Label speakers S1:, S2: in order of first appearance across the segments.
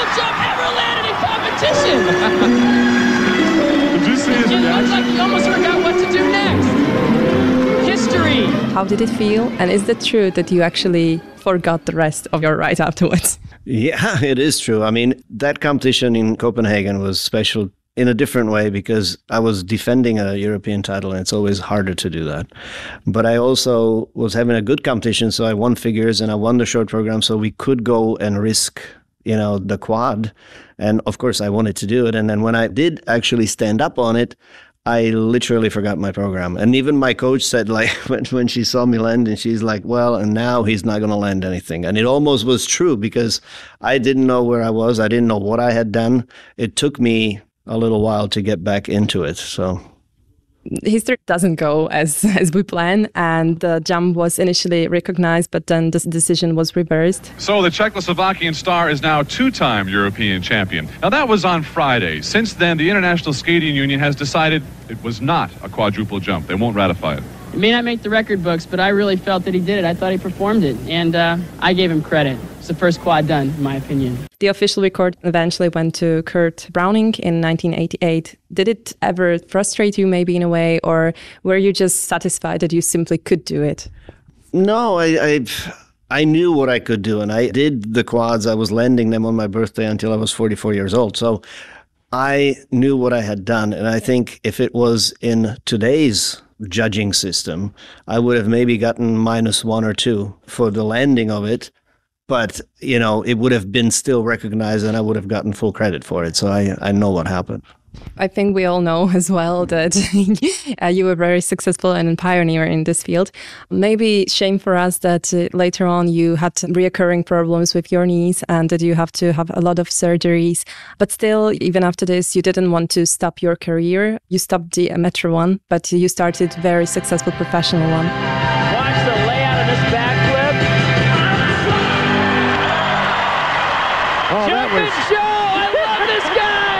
S1: jump ever landed in competition.
S2: Did you see his
S1: It
S2: reaction?
S1: looks like he almost forgot what to do next. History.
S3: How did it feel? And is it true that you actually forgot the rest of your ride afterwards?
S4: Yeah, it is true. I mean, that competition in Copenhagen was special in a different way because I was defending a European title and it's always harder to do that. But I also was having a good competition, so I won figures and I won the short program, so we could go and risk, the quad. And of course I wanted to do it. And then when I did actually stand up on it, I literally forgot my program. And even my coach said, like, when she saw me land, and she's like, well, and now he's not going to land anything. And it almost was true because I didn't know where I was. I didn't know what I had done. It took me a little while to get back into it. So
S3: History doesn't go as we plan, and the jump was initially recognized, but then the decision was reversed.
S2: So the Czechoslovakian star is now two-time European champion. Now that was on Friday. Since then, the International Skating Union has decided it was not a quadruple jump. They won't ratify it.
S1: It may not make the record books, but I really felt that he did it. I thought he performed it, and I gave him credit. It's the first quad done, in my opinion.
S3: The official record eventually went to Kurt Browning in 1988. Did it ever frustrate you maybe in a way, or were you just satisfied that you simply could do it?
S4: no, I knew what I could do, and I did the quads. I was landing them on my birthday until I was 44 years old. So I knew what I had done. And I think if it was in today's judging system, I would have maybe gotten -1 or 2 for the landing of it. But, it would have been still recognized and I would have gotten full credit for it. So I know what happened.
S3: I think we all know as well that you were very successful and a pioneer in this field. Maybe shame for us that later on you had reoccurring problems with your knees and that you have to have a lot of surgeries. But still, even after this, you didn't want to stop your career. You stopped the amateur one, but you started very successful professional one.
S1: Watch the layout of this backflip.
S2: Oh, that was...
S1: Joe! I love this guy!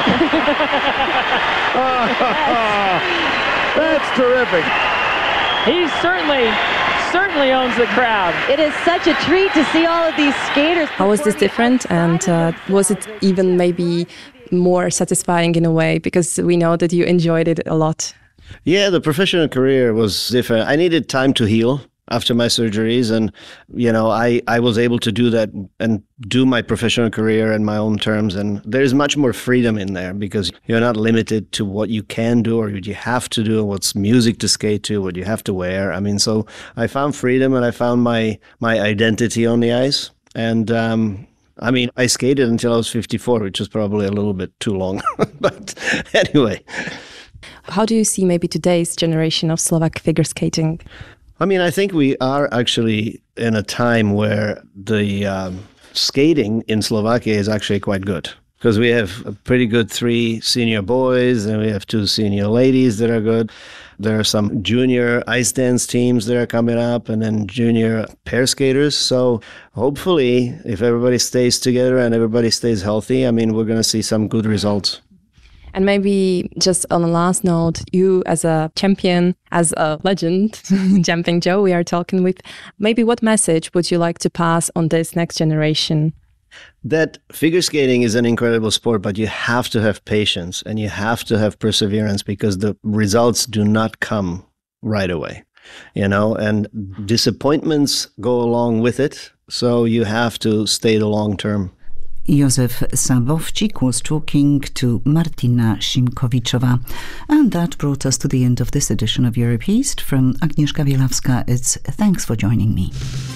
S2: That's terrific.
S1: He certainly owns the crowd.
S5: It is such a treat to see all of these skaters.
S3: How was this different? And was it even maybe more satisfying in a way? Because we know that you enjoyed it a lot.
S4: Yeah, the professional career was different. I needed time to heal after my surgeries, and I was able to do that and do my professional career in my own terms, and there's much more freedom in there because you're not limited to what you can do or what you have to do, what's music to skate to, what you have to wear. I mean, so I found freedom and I found my identity on the ice, and I skated until I was 54, which was probably a little bit too long. But anyway.
S3: How do you see maybe today's generation of Slovak figure skating?
S4: I think we are actually in a time where the skating in Slovakia is actually quite good because we have a pretty good 3 senior boys and we have 2 senior ladies that are good. There are some junior ice dance teams that are coming up and then junior pair skaters. So hopefully if everybody stays together and everybody stays healthy, we're going to see some good results.
S3: And maybe just on a last note, you as a champion, as a legend, Jumping Joe, we are talking with, maybe what message would you like to pass on this next generation?
S4: That figure skating is an incredible sport, but you have to have patience and you have to have perseverance because the results do not come right away, and disappointments go along with it. So you have to stay the long term.
S6: Józef Sabowczyk was talking to Martina Szymkowiczowa. And that brought us to the end of this edition of Europe East. From Agnieszka Wielawska, it's thanks for joining me.